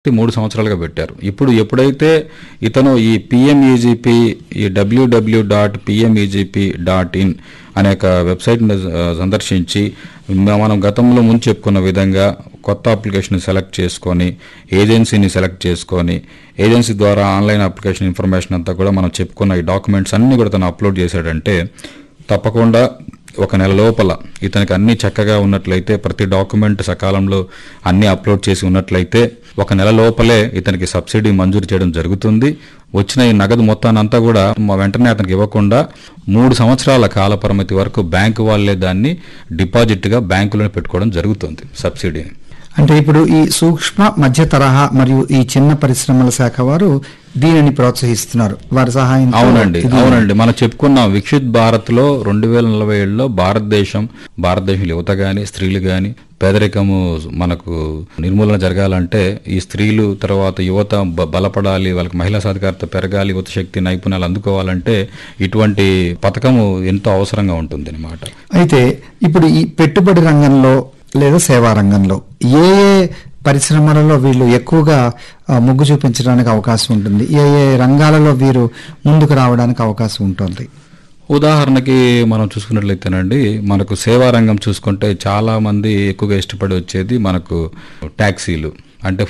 3 సంవత్సరాలుగా పెట్టారు. ఇప్పుడు ఎప్పుడైతే ఇతను ఈ PMEGP ఈ www.pmegp.in అనే ఒక వెబ్సైట్ని సందర్శించి మనం గతంలో ముందు చెప్పుకున్న విధంగా కొత్త అప్లికేషన్ సెలెక్ట్ చేసుకొని ఏజెన్సీని సెలెక్ట్ చేసుకొని ఏజెన్సీ ద్వారా ఆన్లైన్ అప్లికేషన్ ఇన్ఫర్మేషన్ అంతా కూడా మనం చెప్పుకున్న ఈ డాక్యుమెంట్స్ అన్నీ కూడా తను అప్లోడ్ చేశాడంటే తప్పకుండా ఒక నెల లోపల ఇతనికి అన్ని చక్కగా ఉన్నట్లయితే ప్రతి డాక్యుమెంట్ సకాలంలో అన్ని అప్లోడ్ చేసి ఉన్నట్లయితే ఒక నెల లోపలే ఇతనికి సబ్సిడీ మంజూరు చేయడం జరుగుతుంది. వచ్చిన ఈ నగదు మొత్తానంతా కూడా వెంటనే అతనికి ఇవ్వకుండా 3 సంవత్సరాల కాల పరిమితి వరకు బ్యాంకు వాళ్ళే దాన్ని డిపాజిట్గా బ్యాంకులోనే పెట్టుకోవడం జరుగుతుంది సబ్సిడీని. అంటే ఇప్పుడు ఈ సూక్ష్మ మధ్య తరహా మరియు ఈ చిన్న పరిశ్రమల శాఖ వారు దీనిని ప్రోత్సహిస్తున్నారు వారి సహాయం. అవునండి. మనం చెప్పుకున్నాం వికసిత్ భారత్లో 2047లో భారతదేశం యువత గాని స్త్రీలు గాని పేదరికము మనకు నిర్మూలన జరగాలంటే ఈ స్త్రీలు తర్వాత యువత బలపడాలి, వాళ్ళకి మహిళా సాధికారత పెరగాలి, యువత శక్తి నైపుణ్యాలు అందుకోవాలంటే ఇటువంటి పథకము ఎంతో అవసరంగా ఉంటుంది అన్నమాట. అయితే ఇప్పుడు ఈ పెట్టుబడి రంగంలో లేదా సేవా రంగంలో ఏ పరిశ్రమలలో వీళ్ళు ఎక్కువగా మొగ్గు చూపించడానికి అవకాశం ఉంటుంది, ఏ రంగాలలో వీరు ముందుకు రావడానికి అవకాశం ఉంటుంది? ఉదాహరణకి మనం చూసుకున్నట్లయితేనండి మనకు సేవా రంగం చూసుకుంటే చాలా మంది ఎక్కువగా ఇష్టపడి వచ్చేది మనకు ట్యాక్సీలు అంటే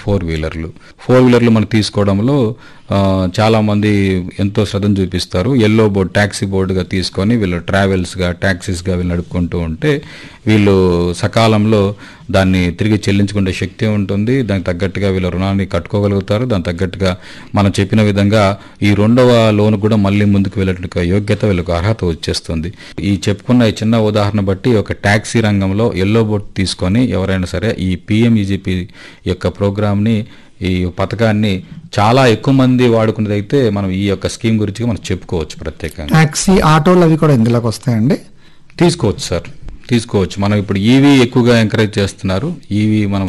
4-వీలర్లు మనం తీసుకోవడంలో చాలా మంది ఎంతో శ్రద్ధను చూపిస్తారు. ఎల్లో బోర్డ్ ట్యాక్సీ బోర్డుగా తీసుకొని వీళ్ళు ట్రావెల్స్గా ట్యాక్సీస్గా వీళ్ళు నడుపుకుంటూ ఉంటే వీళ్ళు సకాలంలో దాన్ని తిరిగి చెల్లించుకునే శక్తి ఉంటుంది. దానికి తగ్గట్టుగా వీళ్ళ రుణాన్ని కట్టుకోగలుగుతారు. దానికి తగ్గట్టుగా మనం చెప్పిన విధంగా ఈ 2వ లోన్ కూడా మళ్ళీ ముందుకు వెళ్ళేటువంటి యోగ్యత వీళ్ళకు అర్హత వచ్చేస్తుంది. ఈ చెప్పుకున్న ఈ చిన్న ఉదాహరణ బట్టి ఒక ట్యాక్సీ రంగంలో ఎల్లో బోర్డ్ తీసుకొని ఎవరైనా సరే ఈ PMEGP యొక్క ప్రోగ్రామ్ని ఈ పథకాన్ని చాలా ఎక్కువ మంది వాడుకునేదైతే మనం ఈ యొక్క స్కీమ్ గురించి మనం చెప్పుకోవచ్చు. ప్రత్యేకంగా టాక్సీ ఆటోలు అవి కూడా ఇందులోకి వస్తాయండి? తీసుకోవచ్చు సార్, తీసుకోవచ్చు. మనం ఇప్పుడు ఈవీ ఎక్కువగా ఎంకరేజ్ చేస్తున్నారు. ఈవీ మనం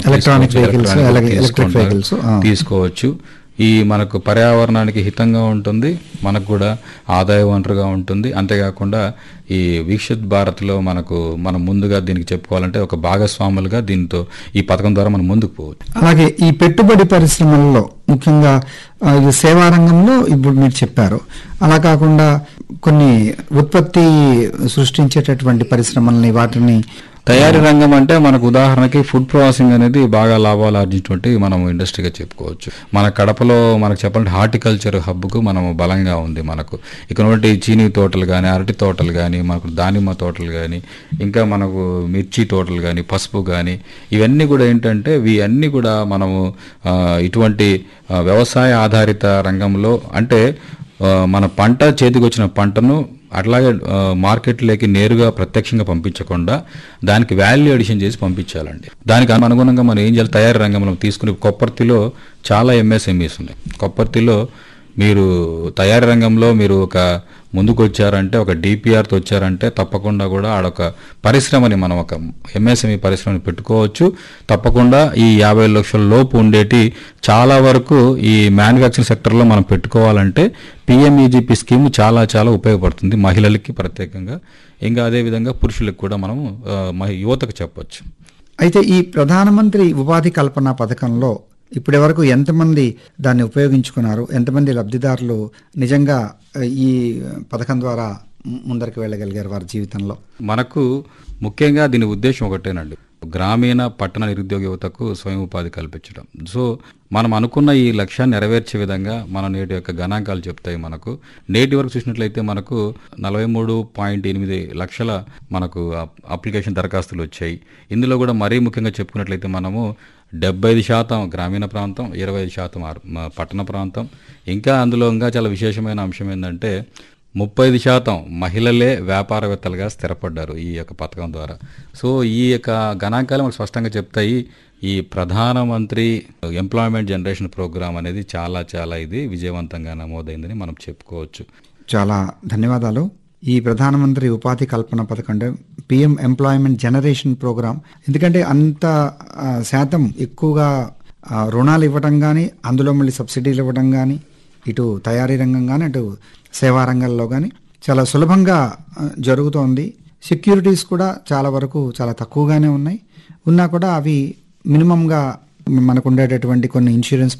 తీసుకోవచ్చు. ఈ మనకు పర్యావరణానికి హితంగా ఉంటుంది, మనకు కూడా ఆదాయ వనరుగా ఉంటుంది. అంతేకాకుండా ఈ వికసిత్ భారత్లో మనం ముందుగా దీనికి చెప్పుకోవాలంటే ఒక భాగస్వాములుగా దీంతో ఈ పథకం ద్వారా మనం ముందుకు పోవచ్చు. అలాగే ఈ పెట్టుబడి పరిశ్రమల్లో ముఖ్యంగా ఇది సేవా రంగంలో ఇప్పుడు మీరు చెప్పారు, అలా కాకుండా కొన్ని ఉత్పత్తి సృష్టించేటటువంటి పరిశ్రమల్ని వాటిని తయారీ రంగం అంటే మనకు ఉదాహరణకి ఫుడ్ ప్రాసెసింగ్ అనేది బాగా లాభాలు ఆర్జించినటువంటి మనం ఇండస్ట్రీగా చెప్పుకోవచ్చు. మన కడపలో మనకు చెప్పాలంటే హార్టికల్చర్ హబ్కు మనం బలంగా ఉంది. మనకు ఇక్కడ చీనీ తోటలు కానీ అరటి తోటలు కానీ మనకు దానిమ్మ తోటలు కానీ ఇంకా మనకు మిర్చి తోటలు కానీ పసుపు కానీ ఇవన్నీ కూడా ఏంటంటే ఇవన్నీ కూడా మనము ఇటువంటి వ్యవసాయ ఆధారిత రంగంలో అంటే మన పంట చేతికి వచ్చిన పంటను అట్లాగే మార్కెట్లోకి నేరుగా ప్రత్యక్షంగా పంపించకుండా దానికి వాల్యూ అడిషన్ చేసి పంపించాలండి. దానికి అనుగుణంగా మనం ఏం చేయాలి, తయారీ రంగంలో తీసుకుని కొప్పర్తిలో చాలా MSMEs ఉన్నాయి. కొప్పర్తిలో మీరు తయారీ రంగంలో మీరు ఒక ముందుకు వచ్చారంటే ఒక DPRతో వచ్చారంటే తప్పకుండా కూడా ఆడొక పరిశ్రమని మనం ఒక MSME పరిశ్రమని పెట్టుకోవచ్చు. తప్పకుండా ఈ 50 లక్షల లోపు ఉండేటి చాలా వరకు ఈ మ్యానుఫ్యాక్చరింగ్ సెక్టర్లో మనం పెట్టుకోవాలంటే PMEGP స్కీమ్ చాలా చాలా ఉపయోగపడుతుంది మహిళలకి ప్రత్యేకంగా, ఇంకా అదేవిధంగా పురుషులకు కూడా మనము యువతకు చెప్పొచ్చు. అయితే ఈ ప్రధానమంత్రి ఉపాధి కల్పన పథకంలో ఇప్పటి వరకు ఎంతమంది దాన్ని ఉపయోగించుకున్నారు, ఎంతమంది లబ్ధిదారులు నిజంగా ఈ పథకం ద్వారా ముందరికి వెళ్ళగలిగారు వారి జీవితంలో? మనకు ముఖ్యంగా దీని ఉద్దేశం ఒకటేనండి, గ్రామీణ పట్టణ నిరుద్యోగ యువతకు స్వయం ఉపాధి కల్పించడం. సో మనం అనుకున్న ఈ లక్ష్యాన్ని నెరవేర్చే విధంగా మన నేటి యొక్క గణాంకాలు చెప్తాయి. మనకు నేటి వరకు చూసినట్లయితే మనకు 43.8 లక్షల మనకు అప్లికేషన్ దరఖాస్తులు వచ్చాయి. ఇందులో కూడా మరీ ముఖ్యంగా చెప్పుకున్నట్లయితే మనము 75% గ్రామీణ ప్రాంతం, 25% పట్టణ ప్రాంతం. ఇంకా అందులో ఇంకా చాలా విశేషమైన అంశం ఏంటంటే 30% మహిళలే వ్యాపారవేత్తలుగా స్థిరపడ్డారు ఈ యొక్క పథకం ద్వారా. సో ఈ యొక్క గణాంకాలు మనకు స్పష్టంగా చెప్తాయి ఈ ప్రధానమంత్రి ఎంప్లాయ్మెంట్ జనరేషన్ ప్రోగ్రామ్ అనేది చాలా చాలా ఇది విజయవంతంగా నమోదైందని మనం చెప్పుకోవచ్చు. చాలా ధన్యవాదాలు. ఈ ప్రధానమంత్రి ఉపాధి కల్పన పథకం అంటే PM ఎంప్లాయ్మెంట్ జనరేషన్ ప్రోగ్రామ్, ఎందుకంటే అంత శాతం ఎక్కువగా రుణాలు ఇవ్వడం కానీ అందులో మళ్ళీ సబ్సిడీలు ఇవ్వడం కానీ ఇటు తయారీ రంగం కానీ అటు సేవా రంగంలో కానీ చాలా సులభంగా జరుగుతోంది. సెక్యూరిటీస్ కూడా చాలా వరకు చాలా తక్కువగానే ఉన్నాయి, ఉన్నా కూడా అవి మినిమంగా మనకు ఉండేటటువంటి కొన్ని ఇన్సూరెన్స్